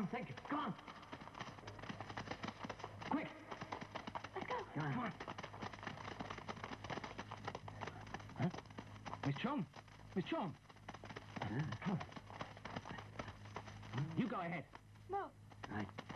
on, take it. Come on. Quick. Let's go. Come on. Huh? Miss Chong. Miss Chong. Come on. You go ahead. No. Right.